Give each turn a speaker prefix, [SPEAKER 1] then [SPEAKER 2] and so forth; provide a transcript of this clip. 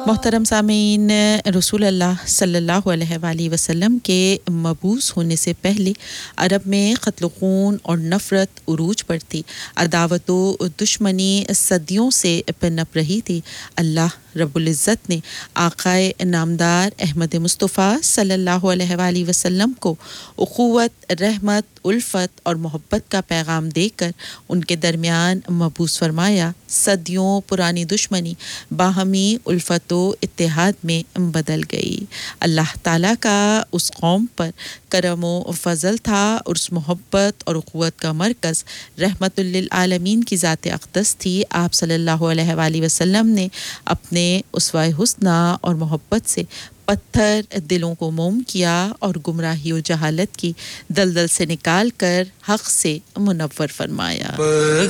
[SPEAKER 1] मोहतरम सामीन रसूल अल्लाह सल्लल्लाहु अलैहि वसल्लम के मबूस होने से पहले अरब में क़त्ल खून और नफ़रत उरूज पर थी। अदावत व दुश्मनी सदियों से पनप रही थी। अल्लाह रब्बुल इज़्ज़त ने आक़ाए नामदार अहमद मुस्तफ़ा सल्लल्लाहु अलैहि वसल्लम को उख़ुवत, रहमत, उल्फत और मोहब्बत का पैगाम देकर उनके दरमियान मबूस फरमाया। सदियों पुरानी दुश्मनी बाहमी उल्फत व इत्तेहाद में बदल गई। अल्लाह ताला का उस कौम पर करम व फजल था और उस मोहब्बत और उख़ुवत का मरकज़ रहमतुल लिल आलमीन की ज़ात अक़दस थी। आप सल्लल्लाहु अलैहि वसल्लम ने अपने उसवा-ए हुस्ना और मोहब्बत से पत्थर दिलों को मोम किया और गुमराही और जहालत की दलदल से निकाल कर हक़ से मुनव्वर फरमाया।